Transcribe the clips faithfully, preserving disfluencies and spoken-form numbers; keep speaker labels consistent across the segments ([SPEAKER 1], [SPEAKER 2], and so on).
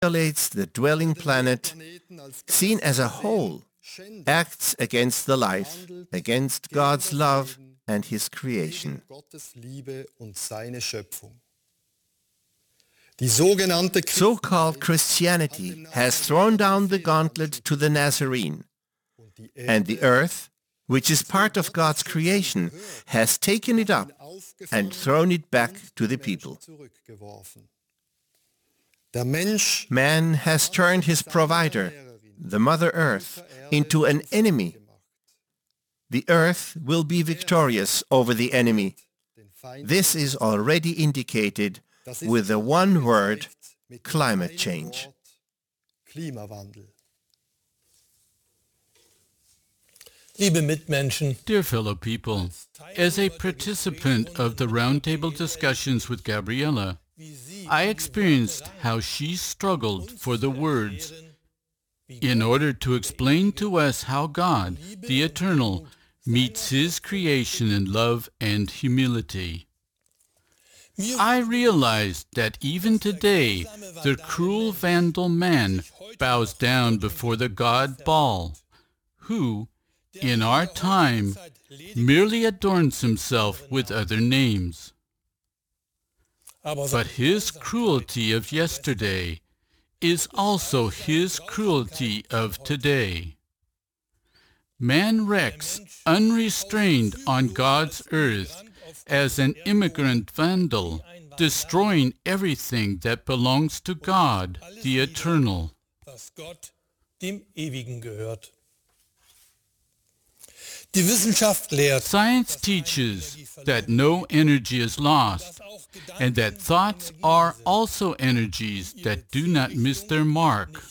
[SPEAKER 1] violates the dwelling planet, seen as a whole, acts against the life, against God's love and His creation. So-called Christianity has thrown down the gauntlet to the Nazarene, and the earth, which is part of God's creation, has taken it up and thrown it back to the people. Man has turned his provider, the Mother Earth, into an enemy. The earth will be victorious over the enemy. This is already indicated with the one word, climate change.
[SPEAKER 2] Dear fellow people, as a participant of the roundtable discussions with Gabriela, I experienced how she struggled for the words in order to explain to us how God, the Eternal, meets His creation in love and humility. I realized that even today, the cruel vandal man bows down before the god Baal, who, in our time, merely adorns himself with other names. But his cruelty of yesterday is also his cruelty of today. Man wrecks unrestrained on God's earth as an immigrant vandal, destroying everything that belongs to God, the Eternal. Science teaches that no energy is lost, and that thoughts are also energies that do not miss their mark.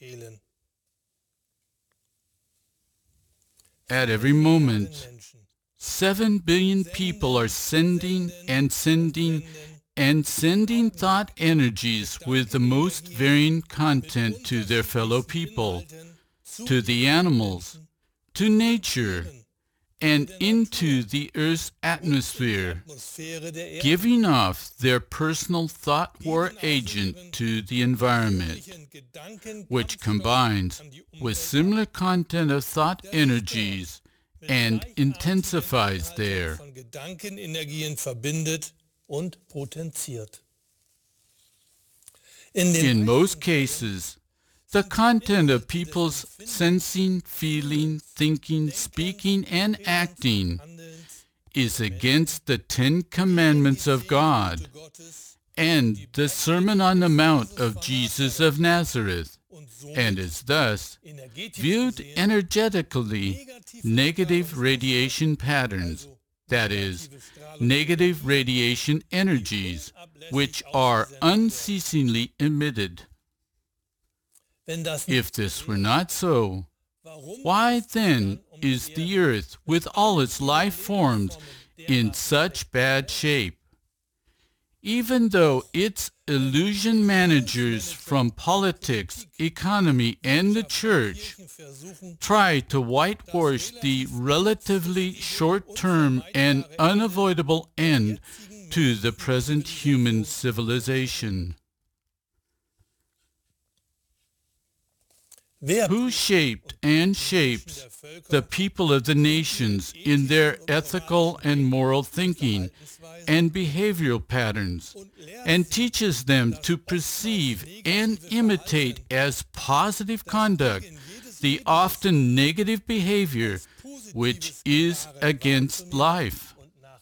[SPEAKER 2] At every moment, seven billion people are sending and sending and sending thought energies with the most varying content to their fellow people, to the animals, to nature, and into the Earth's atmosphere, giving off their personal thought war agent to the environment, which combines with similar content of thought energies and intensifies there. In most cases, the content of people's sensing, feeling, thinking, speaking, and acting is against the Ten Commandments of God and the Sermon on the Mount of Jesus of Nazareth, and is thus viewed energetically negative radiation patterns, that is, negative radiation energies, which are unceasingly emitted. If this were not so, why then is the earth with all its life forms in such bad shape? Even though its illusion managers from politics, economy, and the church try to whitewash the relatively short-term and unavoidable end to the present human civilization. Who shaped and shapes the people of the nations in their ethical and moral thinking and behavioral patterns, and teaches them to perceive and imitate as positive conduct the often negative behavior which is against life?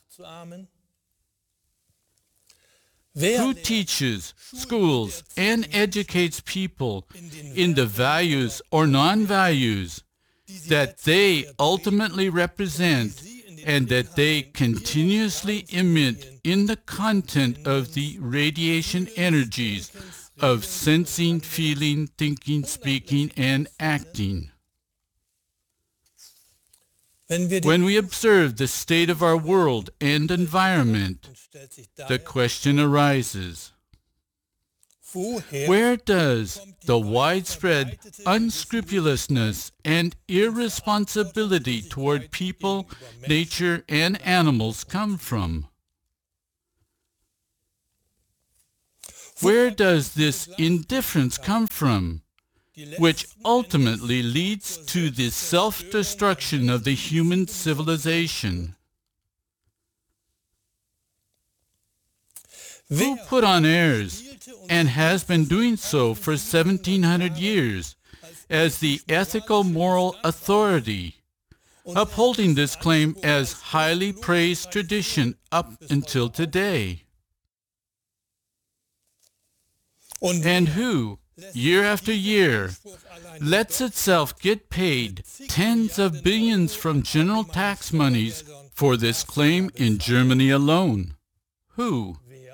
[SPEAKER 2] Who teaches, schools, and educates people in the values or non-values that they ultimately represent and that they continuously emit in the content of the radiation energies of sensing, feeling, thinking, speaking, and acting? When we observe the state of our world and environment, the question arises, where does the widespread unscrupulousness and irresponsibility toward people, nature, and animals come from? Where does this indifference come from, which ultimately leads to the self-destruction of the human civilization? Who put on airs, and has been doing so for seventeen hundred years, as the ethical moral authority, upholding this claim as highly praised tradition up until today? And who, year after year, lets itself get paid tens of billions from general tax monies for this claim in Germany alone? Who?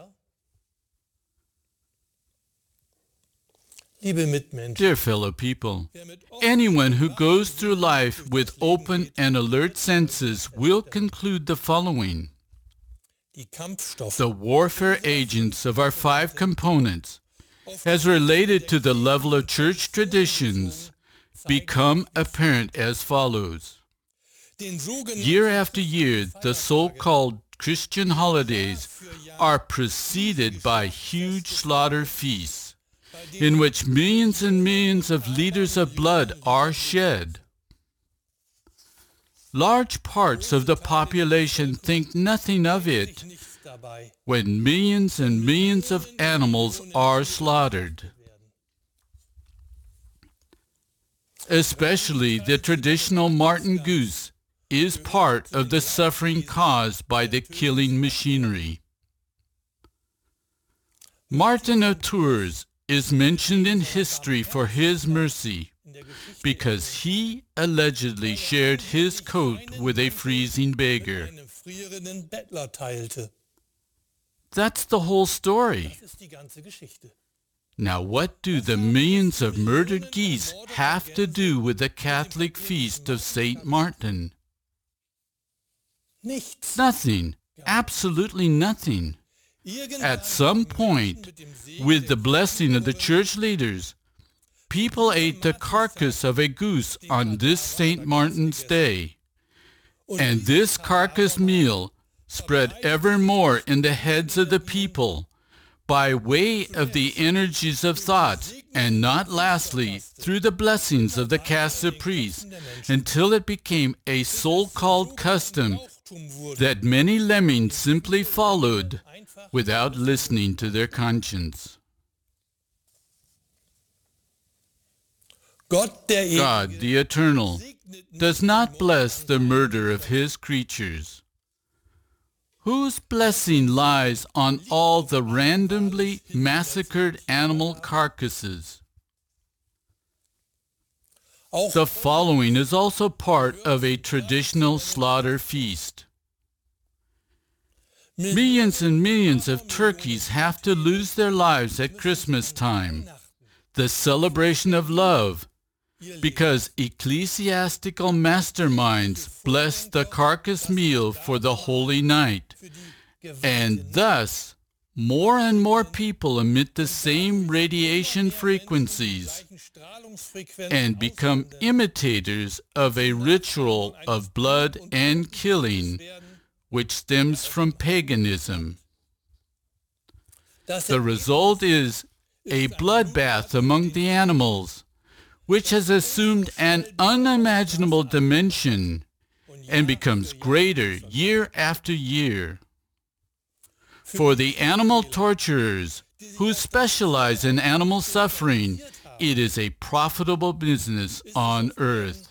[SPEAKER 2] Dear fellow people, anyone who goes through life with open and alert senses will conclude the following. The warfare agents of our five components, as related to the level of church traditions, become apparent as follows. Year after year, the so-called Christian holidays are preceded by huge slaughter feasts, in which millions and millions of liters of blood are shed. Large parts of the population think nothing of it when millions and millions of animals are slaughtered. Especially the traditional marten goose is part of the suffering caused by the killing machinery. Martin of Tours is mentioned in history for his mercy, because he allegedly shared his coat with a freezing beggar. That's the whole story. Now what do the millions of murdered geese have to do with the Catholic feast of Saint Martin? Nothing. Absolutely nothing. At some point, with the blessing of the church leaders, people ate the carcass of a goose on this Saint Martin's Day, and this carcass meal spread ever more in the heads of the people by way of the energies of thought, and not lastly through the blessings of the Catholic priests, until it became a so-called custom that many lemmings simply followed without listening to their conscience. God, the Eternal, does not bless the murder of His creatures. Whose blessing lies on all the randomly massacred animal carcasses? The following is also part of a traditional slaughter feast. Millions and millions of turkeys have to lose their lives at Christmas time, the celebration of love, because ecclesiastical masterminds bless the carcass meal for the holy night, and thus more and more people emit the same radiation frequencies and become imitators of a ritual of blood and killing, which stems from paganism. The result is a bloodbath among the animals, which has assumed an unimaginable dimension and becomes greater year after year. For the animal torturers who specialize in animal suffering, it is a profitable business on earth.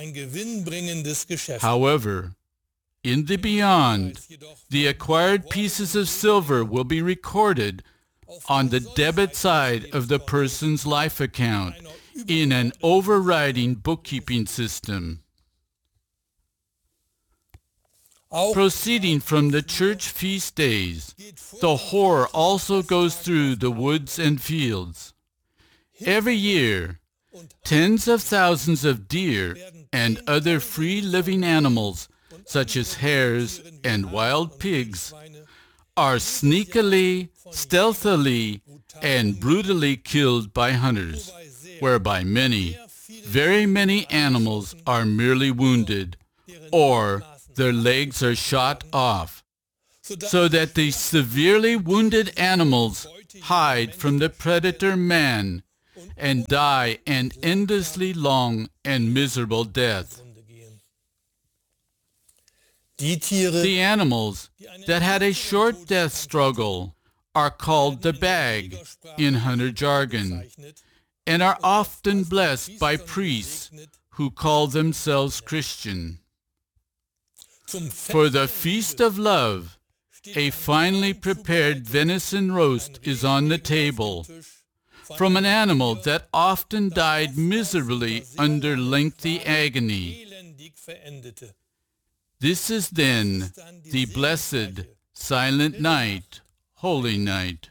[SPEAKER 2] However, in the beyond, the acquired pieces of silver will be recorded on the debit side of the person's life account in an overriding bookkeeping system. Proceeding from the church feast days, the horror also goes through the woods and fields. Every year, tens of thousands of deer and other free-living animals, such as hares and wild pigs, are sneakily, stealthily, and brutally killed by hunters, whereby many, very many animals are merely wounded, or their legs are shot off, so that the severely wounded animals hide from the predator man, and die an endlessly long and miserable death. The animals that had a short death struggle are called the bag in hunter jargon, and are often blessed by priests who call themselves Christian. For the feast of love, a finely prepared venison roast is on the table, from an animal that often died miserably under lengthy agony. This is then the blessed, silent night, holy night.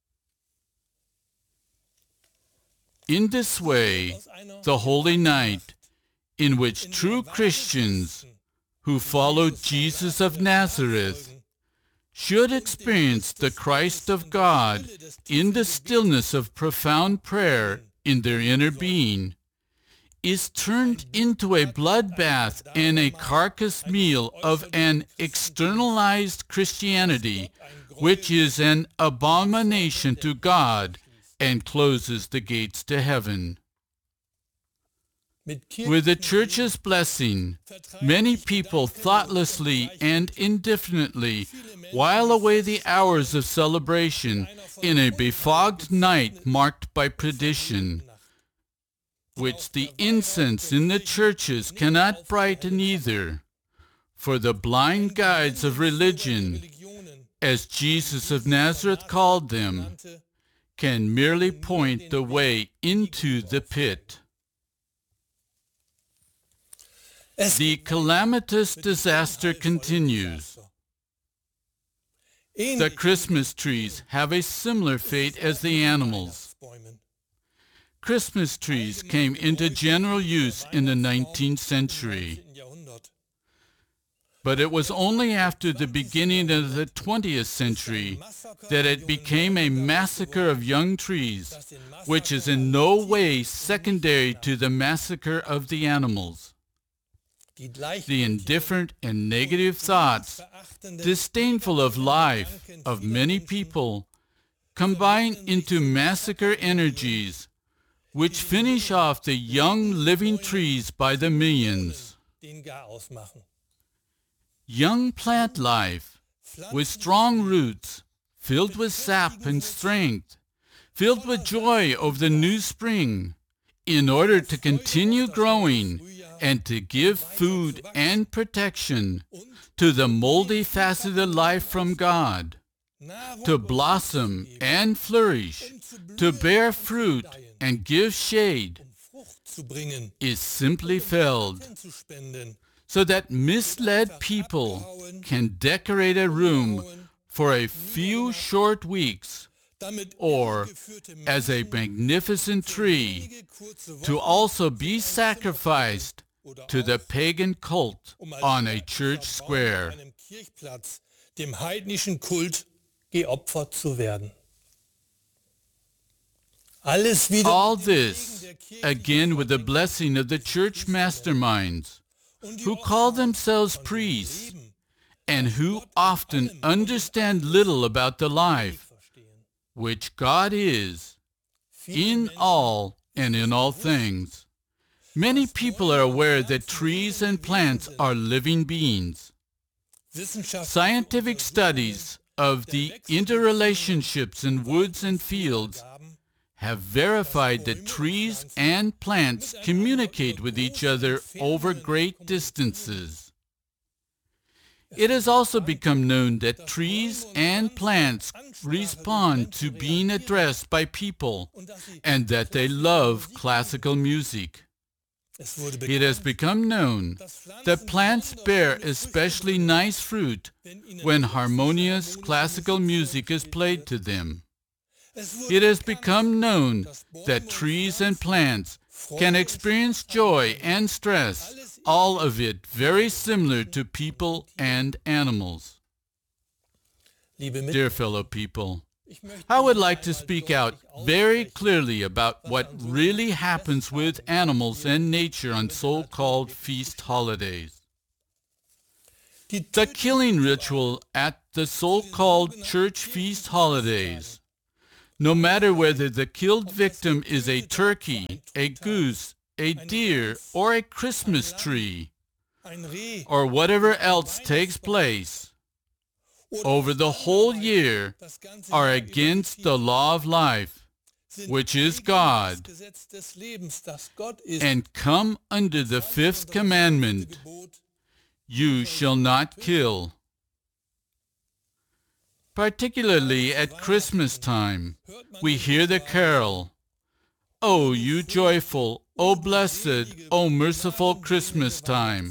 [SPEAKER 2] In this way, the holy night, in which true Christians who follow Jesus of Nazareth should experience the Christ of God in the stillness of profound prayer in their inner being, is turned into a bloodbath and a carcass meal of an externalized Christianity, which is an abomination to God and closes the gates to heaven. With the Church's blessing, many people thoughtlessly and indifferently while away the hours of celebration in a befogged night marked by perdition, which the incense in the churches cannot brighten either, for the blind guides of religion, as Jesus of Nazareth called them, can merely point the way into the pit. The calamitous disaster continues. The Christmas trees have a similar fate as the animals. Christmas trees came into general use in the nineteenth century. But it was only after the beginning of the twentieth century that it became a massacre of young trees, which is in no way secondary to the massacre of the animals. The indifferent and negative thoughts, disdainful of life, of many people, combine into massacre energies, which finish off the young living trees by the millions. Young plant life, with strong roots, filled with sap and strength, filled with joy over the new spring, in order to continue growing and to give food and protection to the moldy faceted life from God, to blossom and flourish, to bear fruit and give shade, is simply felled, so that misled people can decorate a room for a few short weeks, or as a magnificent tree, to also be sacrificed to the pagan cult on a church square. All this, again with the blessing of the church masterminds, who call themselves priests, and who often understand little about the life, which God is, in all and in all things. Many people are aware that trees and plants are living beings. Scientific studies of the interrelationships in woods and fields have verified that trees and plants communicate with each other over great distances. It has also become known that trees and plants respond to being addressed by people, and that they love classical music. It has become known that plants bear especially nice fruit when harmonious classical music is played to them. It has become known that trees and plants can experience joy and stress, all of it very similar to people and animals. Dear fellow people, I would like to speak out very clearly about what really happens with animals and nature on so-called feast holidays. The killing ritual at the so-called church feast holidays, No matter whether the killed victim is a turkey, a goose, a deer, or a Christmas tree, or whatever else takes place over the whole year, are against the law of life, which is God, and come under the fifth commandment, you shall not kill. Particularly at Christmas time, we hear the carol, "O you joyful, O blessed, O merciful Christmas time."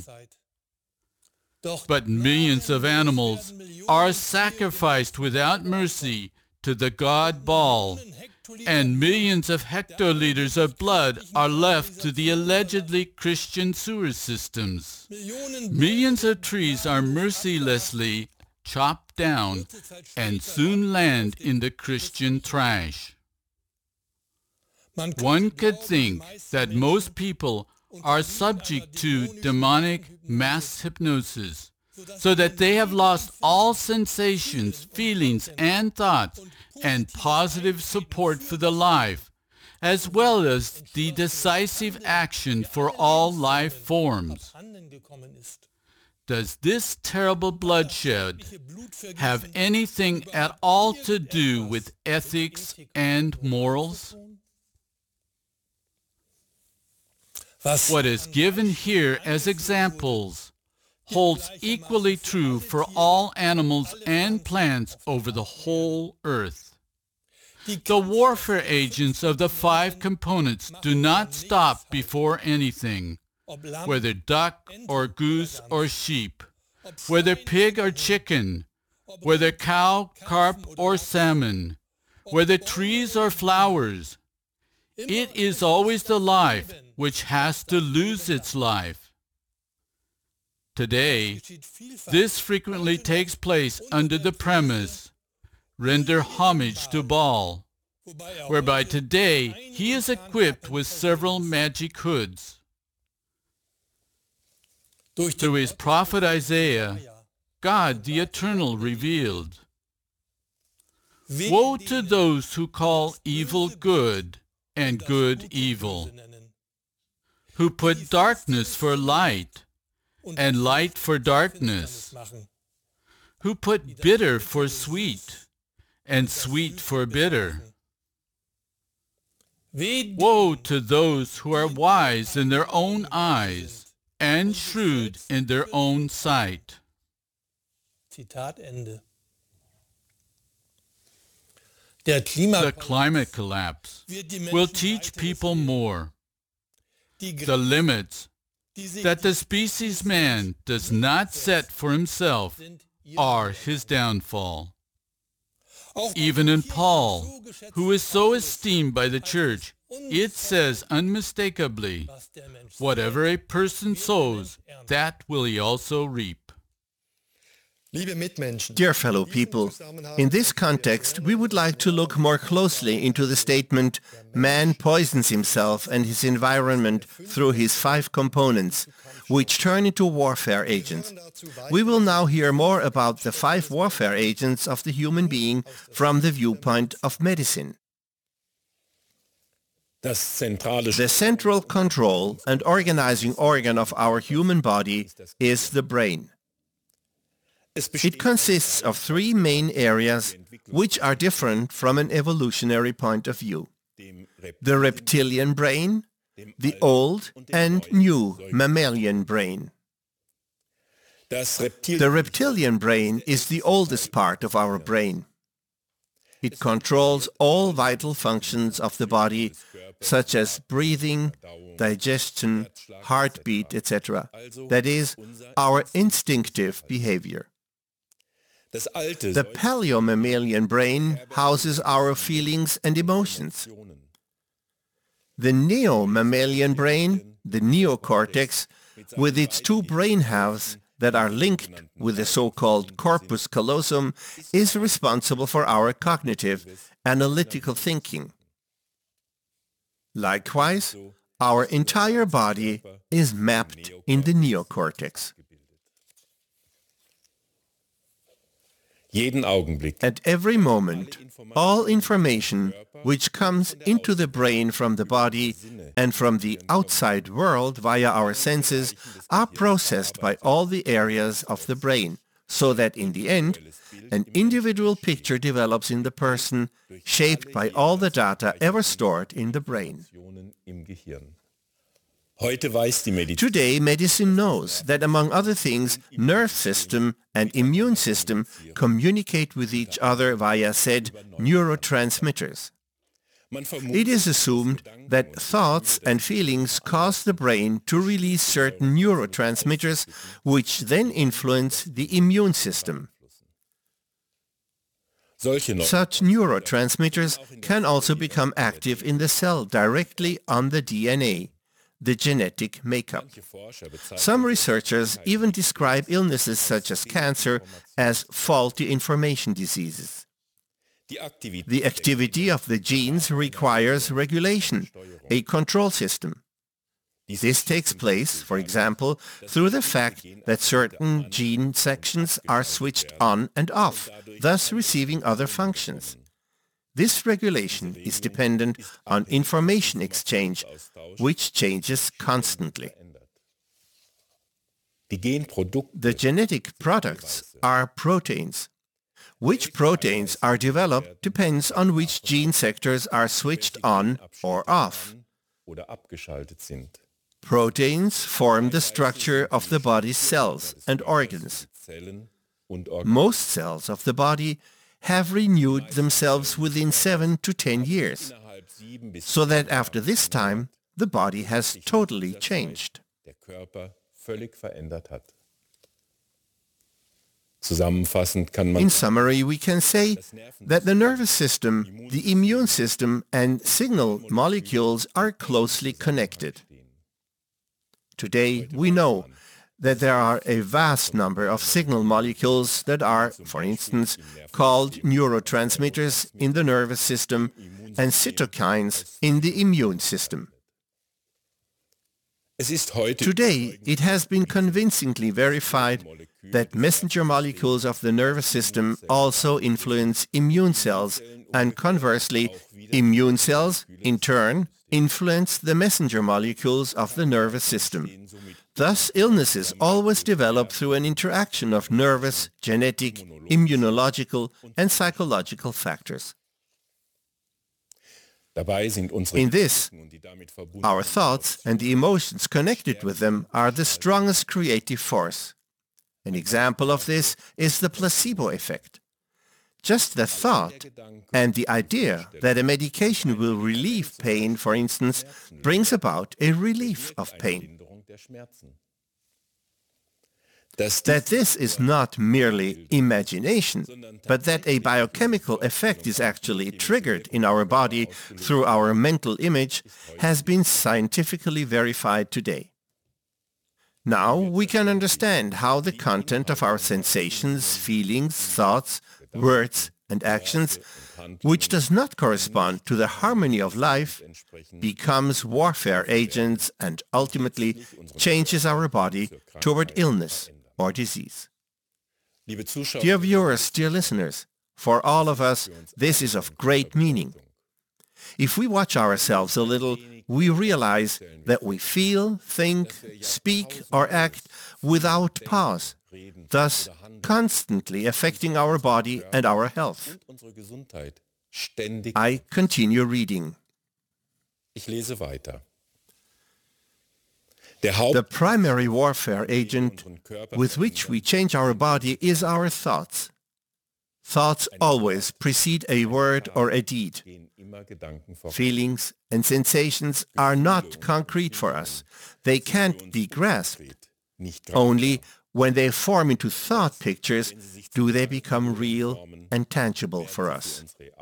[SPEAKER 2] But millions of animals are sacrificed without mercy to the god Baal, and millions of hectoliters of blood are left to the allegedly Christian sewer systems. Millions of trees are mercilessly chopped down and soon land in the Christian trash. One could think that most people are subject to demonic mass hypnosis, so that they have lost all sensations, feelings, and thoughts, and positive support for the life, as well as the decisive action for all life forms. Does this terrible bloodshed have anything at all to do with ethics and morals? What is given here as examples holds equally true for all animals and plants over the whole earth. The warfare agents of the five components do not stop before anything, whether duck or goose or sheep, whether pig or chicken, whether cow, carp, or salmon, whether trees or flowers. It is always the life which has to lose its life. Today, this frequently takes place under the premise, render homage to Baal, whereby today he is equipped with several magic hoods. Through his prophet Isaiah, God the Eternal revealed, "Woe to those who call evil good and good evil, who put darkness for light and light for darkness, who put bitter for sweet and sweet for bitter. Woe to those who are wise in their own eyes and shrewd in their own sight." The climate collapse will teach people more. The limits that the species man does not set for himself are his downfall. Even in Paul, who is so esteemed by the church, it says unmistakably, "Whatever a person sows, that will he also reap."
[SPEAKER 1] Dear fellow people, in this context, we would like to look more closely into the statement, "Man poisons himself and his environment through his five components, which turn into warfare agents." We will now hear more about the five warfare agents of the human being from the viewpoint of medicine. The central control and organizing organ of our human body is the brain. It consists of three main areas which are different from an evolutionary point of view: the reptilian brain, the old and new mammalian brain. The reptilian brain is the oldest part of our brain. It controls all vital functions of the body, such as breathing, digestion, heartbeat, et cetera. That is, our instinctive behavior. The paleomammalian brain houses our feelings and emotions. The neo-mammalian brain, the neocortex, with its two brain halves that are linked with the so-called corpus callosum, is responsible for our cognitive, analytical thinking. Likewise, our entire body is mapped in the neocortex.
[SPEAKER 3] Jeden Augenblick.
[SPEAKER 1] At every moment, all information which comes into the brain from the body and from the outside world via our senses are processed by all the areas of the brain, so that in the end, an individual picture develops in the person, shaped by all the data ever stored in the brain. Today, medicine knows that, among other things, nerve system and immune system communicate with each other via said neurotransmitters. It is assumed that thoughts and feelings cause the brain to release certain neurotransmitters, which then influence the immune system. Such neurotransmitters can also become active in the cell directly on the D N A, the genetic makeup. Some researchers even describe illnesses such as cancer as faulty information diseases. The activity of the genes requires regulation, a control system. This takes place, for example, through the fact that certain gene sections are switched on and off, thus receiving other functions. This regulation is dependent on information exchange, which changes constantly. The genetic products are proteins. Which proteins are developed depends on which gene sectors are switched on or off. Proteins form the structure of the body's cells and organs. Most cells of the body have renewed themselves within seven to ten years, so that after this time, the body has totally changed. In summary, we can say that the nervous system, the immune system, and signal molecules are closely connected. Today, we know that there are a vast number of signal molecules that are, for instance, called neurotransmitters in the nervous system and cytokines in the immune system. Today, it has been convincingly verified that messenger molecules of the nervous system also influence immune cells, and conversely, immune cells, in turn, influence the messenger molecules of the nervous system. Thus, illnesses always develop through an interaction of nervous, genetic, immunological, and psychological factors. In this, our thoughts and the emotions connected with them are the strongest creative force. An example of this is the placebo effect. Just the thought and the idea that a medication will relieve pain, for instance, brings about a relief of pain. That this is not merely imagination, but that a biochemical effect is actually triggered in our body through our mental image has been scientifically verified today. Now we can understand how the content of our sensations, feelings, thoughts, words and actions, which does not correspond to the harmony of life, becomes warfare agents and ultimately changes our body toward illness or disease. Dear viewers, dear listeners, for all of us, this is of great meaning. If we watch ourselves a little, we realize that we feel, think, speak, or act without pause, thus constantly affecting our body and our health. I continue reading. The primary warfare agent with which we change our body is our thoughts. Thoughts always precede a word or a deed. Feelings and sensations are not concrete for us. They can't be grasped. Only when they form into thought pictures do they become real and tangible for us.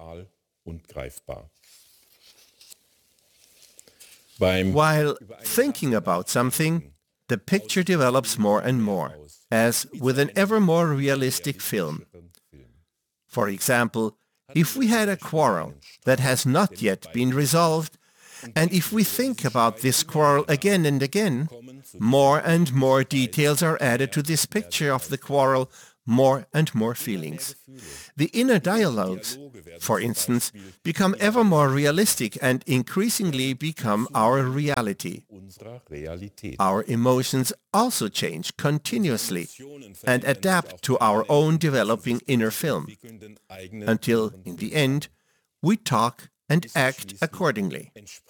[SPEAKER 1] While thinking about something, the picture develops more and more, as with an ever more realistic film. For example, if we had a quarrel that has not yet been resolved, and if we think about this quarrel again and again, more and more details are added to this picture of the quarrel, more and more feelings. The inner dialogues, for instance, become ever more realistic and increasingly become our reality. Our emotions also change continuously and adapt to our own developing inner film, until, in the end, we talk and act accordingly.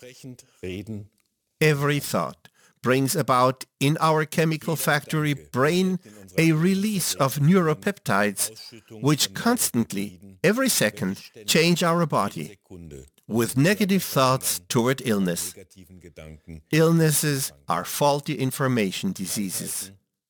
[SPEAKER 1] Every thought brings about in our chemical factory brain a release of neuropeptides which constantly, every second, change our body with negative thoughts toward illness. Illnesses are faulty information diseases.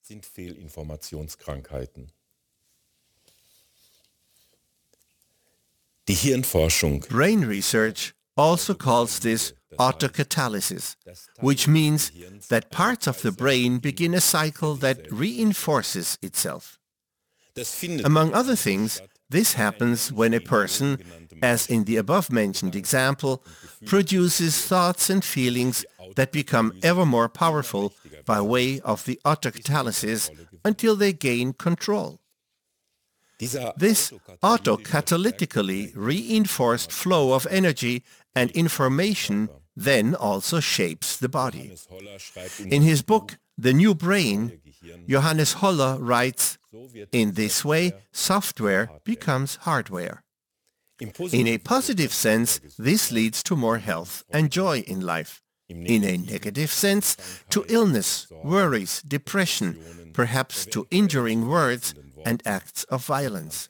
[SPEAKER 1] Brain research also calls this autocatalysis, which means that parts of the brain begin a cycle that reinforces itself. Among other things, this happens when a person, as in the above-mentioned example, produces thoughts and feelings that become ever more powerful by way of the autocatalysis until they gain control. This autocatalytically reinforced flow of energy and information then also shapes the body. In his book, The New Brain, Johannes Holler writes, "In this way, software becomes hardware." In a positive sense, this leads to more health and joy in life. In a negative sense, to illness, worries, depression, perhaps to injuring words and acts of violence.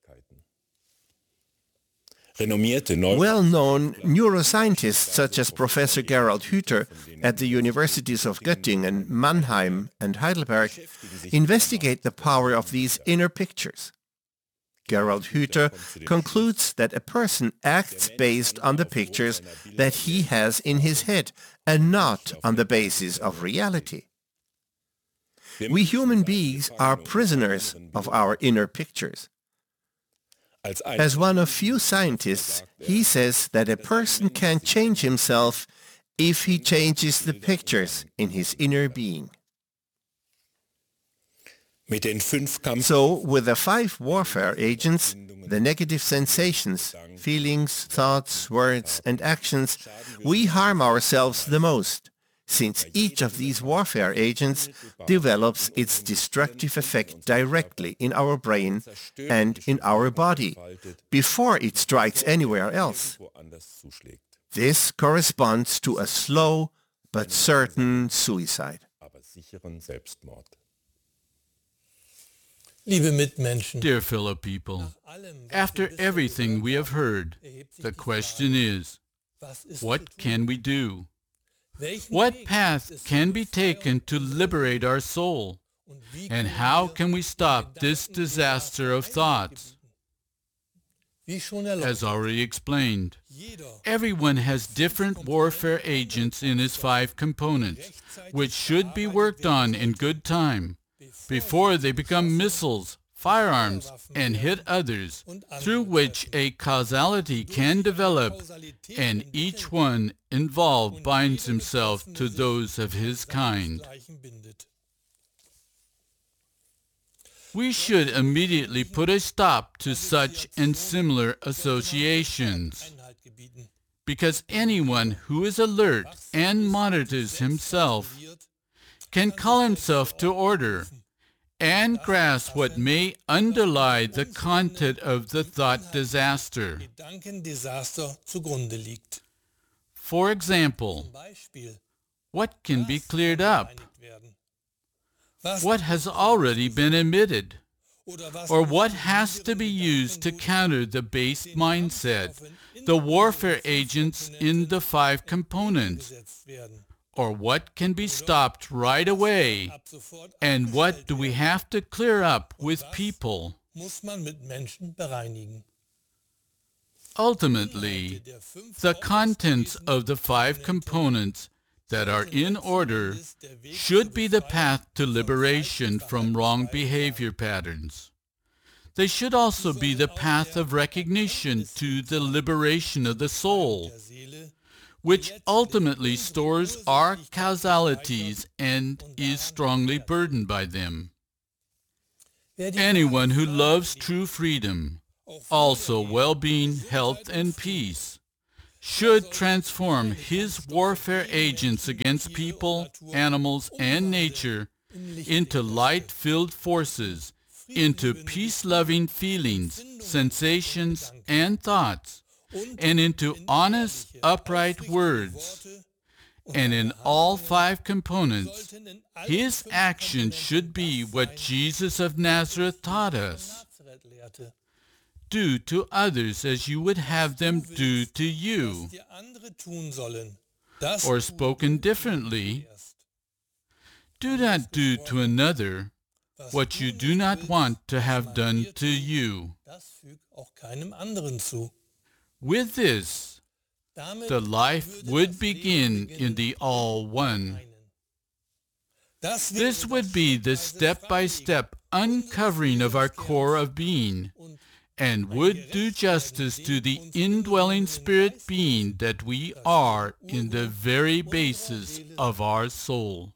[SPEAKER 1] Well-known neuroscientists such as Professor Gerald Hüther at the universities of Göttingen, Mannheim and Heidelberg investigate the power of these inner pictures. Gerald Hüther concludes that a person acts based on the pictures that he has in his head and not on the basis of reality. We human beings are prisoners of our inner pictures. As one of few scientists, he says that a person can change himself if he changes the pictures in his inner being. So, with the five warfare agents, the negative sensations, feelings, thoughts, words, and actions, we harm ourselves the most, since each of these warfare agents develops its destructive effect directly in our brain and in our body, before it strikes anywhere else. This corresponds to a slow but certain suicide.
[SPEAKER 2] Dear fellow people, after everything we have heard, the question is, what can we do? What path can be taken to liberate our soul? And how can we stop this disaster of thoughts? As already explained, everyone has different warfare agents in his five components, which should be worked on in good time, before they become missiles, firearms, and hit others, through which a causality can develop, and each one involved binds himself to those of his kind. We should immediately put a stop to such and similar associations, because anyone who is alert and monitors himself can call himself to order and grasp what may underlie the content of the thought disaster. For example, what can be cleared up? What has already been emitted? Or what has to be used to counter the base mindset, the warfare agents in the five components? Or what can be stopped right away? And what do we have to clear up with people? Ultimately, the contents of the five components that are in order should be the path to liberation from wrong behavior patterns. They should also be the path of recognition to the liberation of the soul, which ultimately stores our causalities and is strongly burdened by them. Anyone who loves true freedom, also well-being, health, and peace, should transform his warfare agents against people, animals, and nature into light-filled forces, into peace-loving feelings, sensations, and thoughts, and into honest, upright words. And in all five components, his action should be what Jesus of Nazareth taught us. Do to others as you would have them do to you. Or spoken differently, do not do to another what you do not want to have done to you. With this, the life would begin in the All-One. This would be the step-by-step uncovering of our core of being, and would do justice to the indwelling spirit being that we are in the very basis of our soul.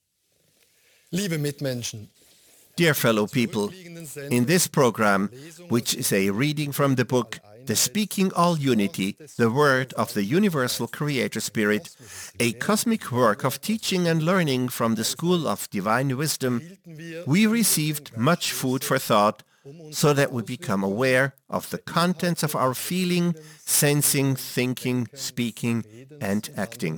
[SPEAKER 1] Dear fellow people, in this program, which is a reading from the book The Speaking All Unity, the Word of the Universal Creator Spirit, a cosmic work of teaching and learning from the School of Divine Wisdom, we received much food for thought so that we become aware of the contents of our feeling, sensing, thinking, speaking, and acting.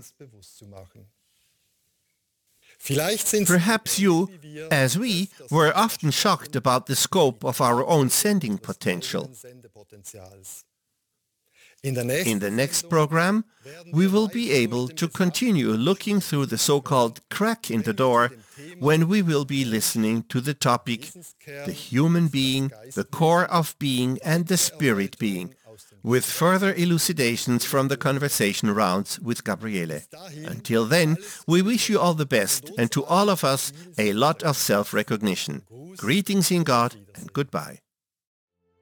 [SPEAKER 1] Perhaps you, as we, were often shocked about the scope of our own sending potential. In the next program, we will be able to continue looking through the so-called crack in the door when we will be listening to the topic, the human being, the core of being, and the spirit being, with further elucidations from the conversation rounds with Gabriele. Until then, we wish you all the best, and to all of us, a lot of self-recognition. Greetings in God, and goodbye.